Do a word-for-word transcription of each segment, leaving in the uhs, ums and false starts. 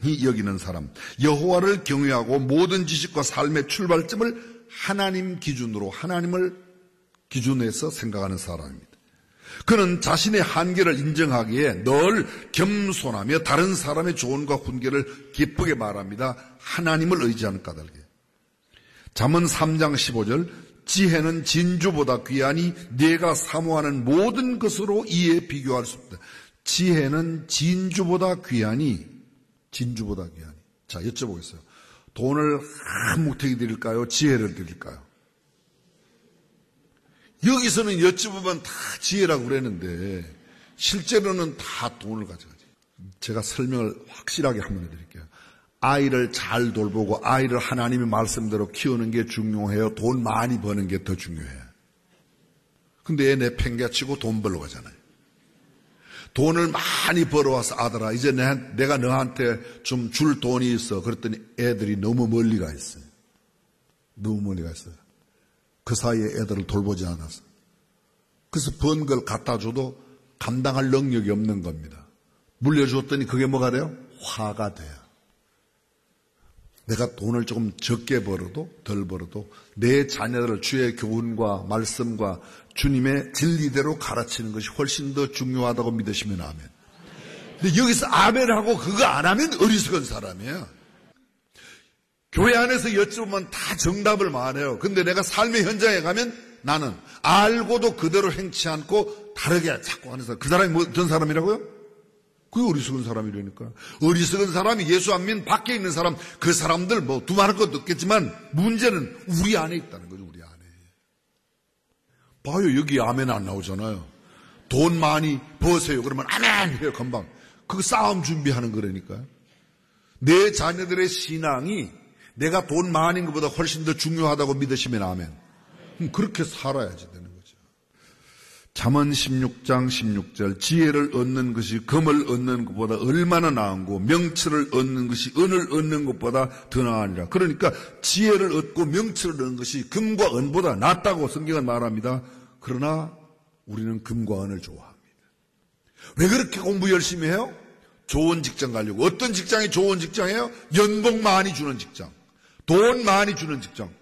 여기는 사람, 여호와를 경외하고 모든 지식과 삶의 출발점을 하나님 기준으로, 하나님을 기준해서 생각하는 사람입니다. 그는 자신의 한계를 인정하기에 늘 겸손하며 다른 사람의 조언과 훈계를 기쁘게 말합니다. 하나님을 의지하는 까닭에. 잠언 삼 장 십오 절, 지혜는 진주보다 귀하니 네가 사모하는 모든 것으로 이에 비교할 수 없다. 지혜는 진주보다 귀하니, 진주보다 귀하니. 자, 여쭤보겠어요. 돈을 한 묵태기 드릴까요? 지혜를 드릴까요? 여기서는 여쭤보면 다 지혜라고 그랬는데 실제로는 다 돈을 가져가지. 제가 설명을 확실하게 한번 해드릴게요. 아이를 잘 돌보고 아이를 하나님의 말씀대로 키우는 게 중요해요? 돈 많이 버는 게 더 중요해요? 근데 애 내팽개치고 돈 벌러 가잖아요. 돈을 많이 벌어와서 아들아 이제 내, 내가 너한테 좀 줄 돈이 있어. 그랬더니 애들이 너무 멀리 가 있어요. 너무 멀리 가 있어요. 그 사이에 애들을 돌보지 않았어. 그래서 번 걸 갖다 줘도 감당할 능력이 없는 겁니다. 물려줬더니 그게 뭐가 돼요? 화가 돼요. 내가 돈을 조금 적게 벌어도 덜 벌어도 내 자녀들을 주의 교훈과 말씀과 주님의 진리대로 가르치는 것이 훨씬 더 중요하다고 믿으시면 아멘. 근데 여기서 아멘하고 그거 안 하면 어리석은 사람이에요. 교회 안에서 여쭤보면 다 정답을 말해요. 근데 내가 삶의 현장에 가면 나는 알고도 그대로 행치 않고 다르게 자꾸 하는 사람. 그 사람이 뭐, 어떤 사람이라고요? 그게 어리석은 사람이라니까. 어리석은 사람이 예수 안 믿는 밖에 있는 사람, 그 사람들 뭐 두말할 것도 없겠지만 문제는 우리 안에 있다는 거죠. 우리 안에. 봐요. 여기 아멘 안 나오잖아요. 돈 많이 버세요. 그러면 아멘 해요. 금방. 그거 싸움 준비하는 거라니까요. 내 자녀들의 신앙이 내가 돈 많은 것보다 훨씬 더 중요하다고 믿으시면 아멘. 그럼 그렇게 살아야지 되는 거죠. 잠언 십육 장 십육 절, 지혜를 얻는 것이 금을 얻는 것보다 얼마나 나은고 명철을 얻는 것이 은을 얻는 것보다 더 나으니라. 그러니까 지혜를 얻고 명철을 얻는 것이 금과 은보다 낫다고 성경은 말합니다. 그러나 우리는 금과 은을 좋아합니다. 왜 그렇게 공부 열심히 해요? 좋은 직장 가려고. 어떤 직장이 좋은 직장이에요? 연봉 많이 주는 직장, 돈 많이 주는 직장.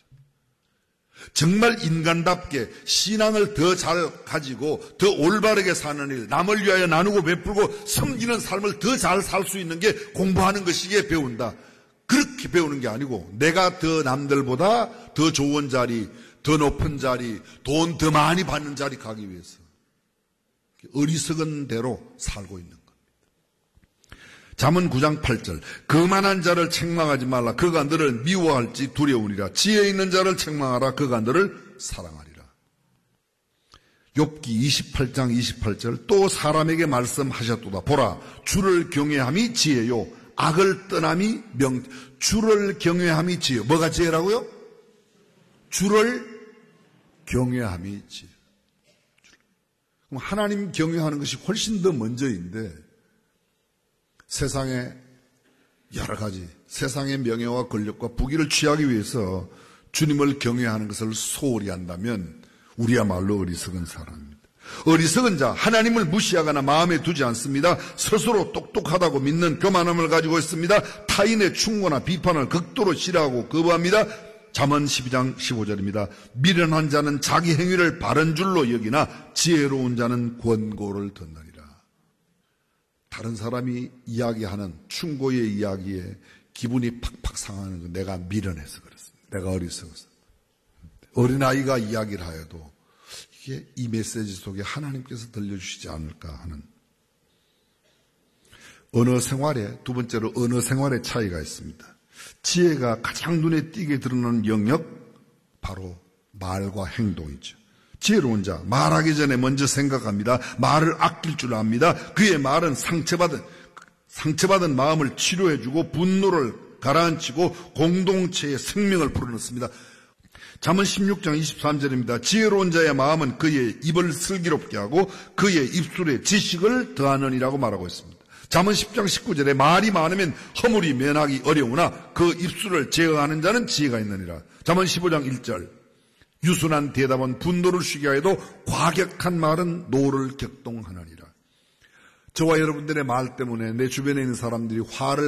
정말 인간답게 신앙을 더 잘 가지고 더 올바르게 사는 일, 남을 위하여 나누고 베풀고 섬기는 삶을 더 잘 살 수 있는 게 공부하는 것이기에 배운다. 그렇게 배우는 게 아니고 내가 더 남들보다 더 좋은 자리, 더 높은 자리, 돈 더 많이 받는 자리 가기 위해서 어리석은 대로 살고 있는 겁니다. 잠언 구 장 팔 절, 거만한 자를 책망하지 말라. 그가 너를 미워할지 두려우니라. 지혜 있는 자를 책망하라. 그가 너를 사랑하리라. 욥기 이십팔 장 이십팔 절, 또 사람에게 말씀하셨도다. 보라, 주를 경외함이 지혜요, 악을 떠남이 명. 주를 경외함이 지혜. 뭐가 지혜라고요? 주를 경외함이 지혜. 그럼 하나님 경외하는 것이 훨씬 더 먼저인데, 세상에 여러 가지 세상의 명예와 권력과 부귀를 취하기 위해서 주님을 경외하는 것을 소홀히 한다면 우리야말로 어리석은 사람입니다. 어리석은 자, 하나님을 무시하거나 마음에 두지 않습니다. 스스로 똑똑하다고 믿는 교만함을 가지고 있습니다. 타인의 충고나 비판을 극도로 싫어하고 거부합니다. 잠언 십이 장 십오 절입니다. 미련한 자는 자기 행위를 바른 줄로 여기나 지혜로운 자는 권고를 듣느니라. 다른 사람이 이야기하는 충고의 이야기에 기분이 팍팍 상하는 건 내가 미련해서 그렇습니다. 내가 어리석어서. 어린아이가 이야기를 하여도 이게 이 메시지 속에 하나님께서 들려주시지 않을까 하는. 언어 생활에, 두 번째로 언어 생활의 차이가 있습니다. 지혜가 가장 눈에 띄게 드러나는 영역, 바로 말과 행동이죠. 지혜로운 자, 말하기 전에 먼저 생각합니다. 말을 아낄 줄 압니다. 그의 말은 상처받은, 상처받은 마음을 치료해주고 분노를 가라앉히고 공동체의 생명을 불어넣습니다. 잠언 십육 장 이십삼 절입니다. 지혜로운 자의 마음은 그의 입을 슬기롭게 하고 그의 입술에 지식을 더하느니라고 말하고 있습니다. 잠언 십 장 십구 절에 말이 많으면 허물이 면하기 어려우나 그 입술을 제어하는 자는 지혜가 있느니라. 잠언 십오 장 일 절, 유순한 대답은 분노를 쉬게 하여도 과격한 말은 노를 격동하느니라. 저와 여러분들의 말 때문에 내 주변에 있는 사람들이 화를